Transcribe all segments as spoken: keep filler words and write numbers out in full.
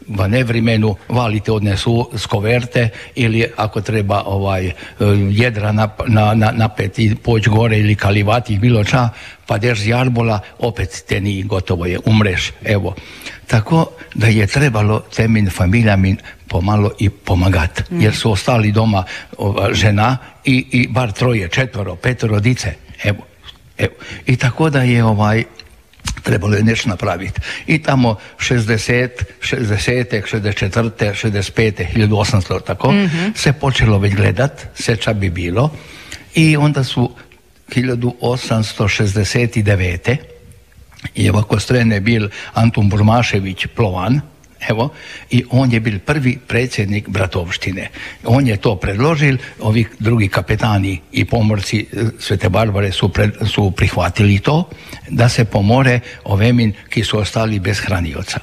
va nevremenu valite odnesu s koverte ili ako treba ovaj jedra nap, na, na, napet i poći gore ili kalivati bilo ča, pa deš jarbola, opet te ni gotovo je, umreš. Evo. Tako da je trebalo temin familijamin pomalo i pomagati, mm. jer su ostali doma ova, žena i, i bar troje, četvoro, petoro dice. Evo. Evo. I tako da je ovaj trebalo je nešto napraviti. I tamo šezdeset, šezdeset, šezdeset četiri, šezdeset pet, hiljadu osamsto tako, mm-hmm. se počelo već gledat, seča bi bilo, i onda su hiljadu osamsto šezdeset devet. i ovako strene bil Antun Burmašević Plovan, evo, i on je bil prvi predsjednik Bratovštine. On je to predložil, ovi drugi kapetani i pomorci Svete Barbare su, pred, su prihvatili to, da se pomore ovemin ki su ostali bez hranioca.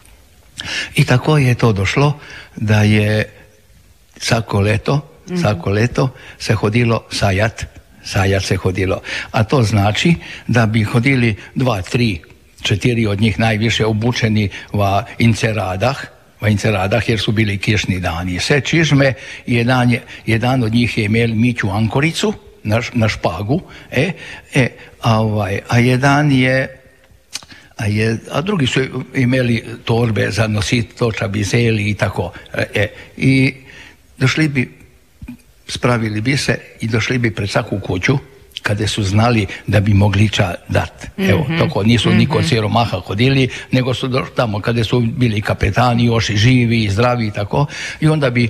I tako je to došlo da je svako leto, mm-hmm. svako leto se hodilo sajat, sajat se hodilo. A to znači da bi hodili dva, tri, četiri od njih najviše obučeni v Inceradах, v Inceradах jer su bili kišni dani. Sve čižme, jedan, je, jedan od njih je imel Miću Ankoricu na, na špagu, e, e, a, ovaj, a jedan je A, je, a drugi su imeli torbe za nositi toča bizeli i tako. E, I došli bi, spravili bi se i došli bi pred svaku kuću kada su znali da bi mogli ča dat. Evo, mm-hmm. tako nisu mm-hmm. niko siromaha hodili, nego su došli tamo kada su bili kapetani, još i živi i zdravi i tako. I onda bi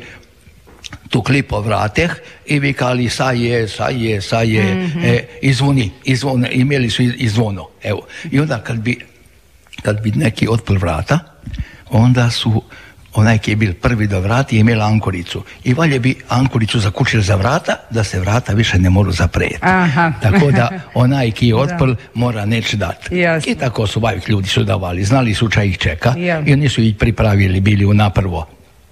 tukli po vrateh i vikali saje, saje, saje, mm-hmm. e, izvoni, izvoni, imeli su izvono. Evo. I onda kad bi kad bi neki otpil vrata, onda su onaj ki je bil prvi do vrati je imel ankoricu. I valje bi ankoricu zakučili za vrata, da se vrata više ne moru zapreti. Tako da onaj ki je otpil mora neći dati. Jasne. I tako su bavik ljudi su davali. Znali su ča ih čeka. Yeah. I oni su ih pripravili, bili u naprvo.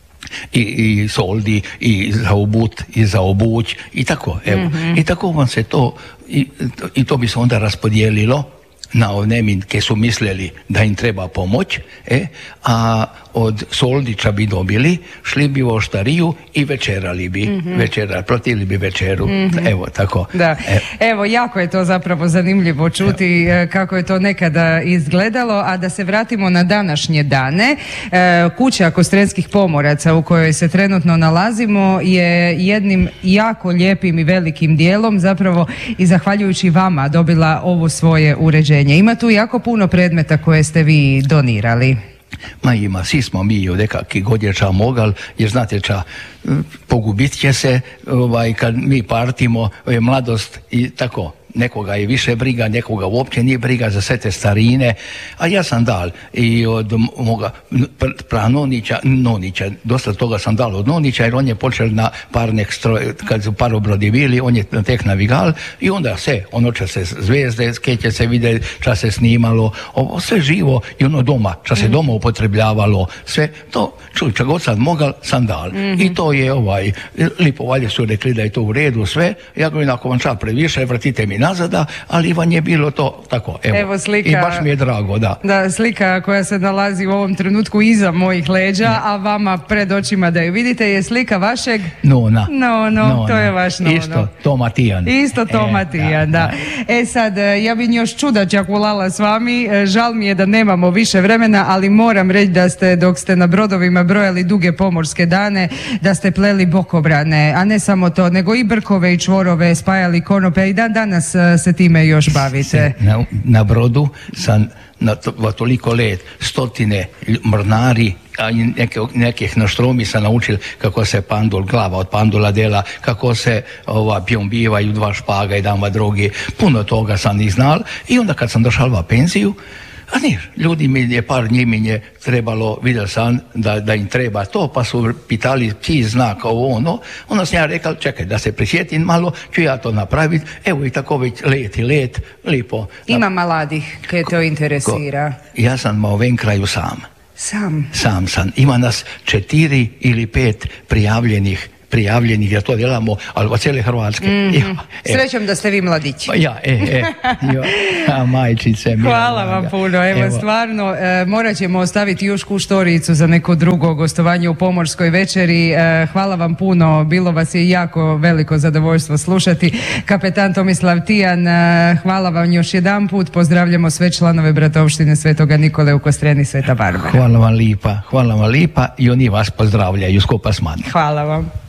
I, i soldi, i za obut, i za obuć, i tako. Evo. Mm-hmm. I tako vam se to, i, i to bi se onda raspodijelilo na onemin ke su mislili da im treba pomoć, e, a od soldića bi dobili, šli bi u oštariju i večerali bi, mm-hmm. večerali, platili bi večeru, mm-hmm. evo tako. Da. E. Evo, jako je to zapravo zanimljivo čuti evo. Kako je to nekada izgledalo, a da se vratimo na današnje dane. E, kuća Kostrenskih pomoraca u kojoj se trenutno nalazimo je jednim jako lijepim i velikim dijelom zapravo i zahvaljujući vama dobila ovo svoje uređenje. Ima tu jako puno predmeta koje ste vi donirali. Ma ima, svi smo mi od nekakvi god je ča mogal, jer znate ča, pogubit će se ovaj, kad mi partimo je mladost i tako. Nekoga je više briga, nekoga uopće nije briga za sve te starine, a ja sam dal i od moga pranonića, Nonića, dosta toga sam dal od Nonića, jer on je počeo na parnek stroj, kad su parobrodi bili, on je tek navigal i onda sve, ono ča se zvezde, skeće se vide, ča se snimalo, ovo sve živo i ono doma, ča se doma upotrebljavalo, sve to, čuj, ča god sam mogal, sam dal. Mm-hmm. I to je ovaj, lipo valje su rekli da je to u redu sve, ja govorim, ako vam ča previše, vratite mi nazada, ali Ivan je bilo to tako, evo, evo slika, i baš mi je drago, da. Da, slika koja se nalazi u ovom trenutku iza mojih leđa, ne. A vama pred očima da ju vidite je slika vašeg... Nona. No, no, no, to je vaš Nono. Isto, to Matijan. Isto to e, Matijan, da, da. E sad, ja bi još čudačak volala s vami, žal mi je da nemamo više vremena, ali moram reći da ste, dok ste na brodovima brojali duge pomorske dane, da ste pleli bokobrane, a ne samo to, nego i brkove i čvorove, spajali konope i dan danas se time još bavite. Na, na brodu sam na to, toliko let, stotine mornari, a neke, nekih na štromi sam naučil kako se pandul, glava od pandula dela, kako se ova, pjombivaju dva špaga i dama drugi, puno toga sam ih znal i onda kad sam došao u penziju, a nije, ljudi mi je, par njih je trebalo, vidio sam da, da im treba to, pa su pitali ti znak ovo ono, onda sam ja rekao, čekaj, da se prisjetim malo, ću ja to napraviti, evo i tako već let i let, lipo. Ima mladih koje to interesira. Ko, ja sam u ovom kraju sam. Sam? Sam sam. Ima nas četiri ili pet prijavljenih prijavljenih, jer to delamo, ali od cijele Hrvatske. Mm-hmm. Ja, Srećom da ste vi mladići. Ja, e, e, jo, a majčice. Hvala vam puno, evo, evo. stvarno, e, morat ćemo ostaviti još kuštoricu za neko drugo gostovanje u Pomorskoj večeri. E, hvala vam puno, bilo vas je jako veliko zadovoljstvo slušati. Kapetan Tomislav Tijan, e, hvala vam još jedan put, pozdravljamo sve članove Bratovštine Svetoga Nikole u Kostreni Sveta Barbara. Hvala vam lipa, hvala vam lipa i oni vas pozdravljaju skupa s mnom. Hvala vam.